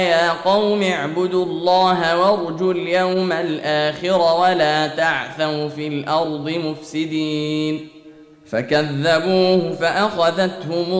يا قوم اعبدوا الله وارجوا اليوم الآخر ولا تعثوا في الأرض مفسدين فكذبوه فأخذتهم